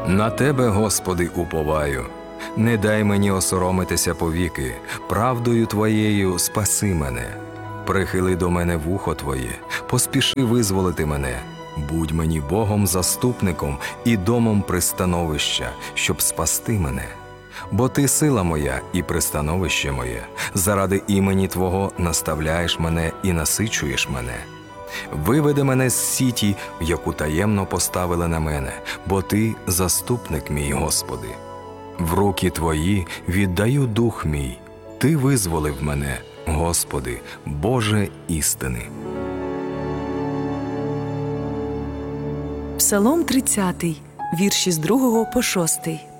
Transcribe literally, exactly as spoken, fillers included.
На Тебе, Господи, уповаю. Не дай мені осоромитися повіки, правдою Твоєю спаси мене. Прихили до мене вухо Твоє, поспіши визволити мене. Будь мені Богом-заступником і домом пристановища, щоб спасти мене. Бо Ти сила моя і пристановище моє, заради імені Твого наставляєш мене і насичуєш мене. Виведи мене з сіті, в яку таємно поставили на мене, бо Ти заступник мій, Господи. В руки Твої віддаю дух мій, Ти визволив мене, Господи, Боже істини. Псалом тридцятий, вірші з другого по шостий.